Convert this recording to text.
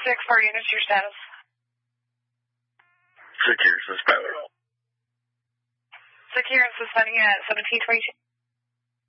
4 units, your status. Secure, suspended. Secure and suspending at 1722.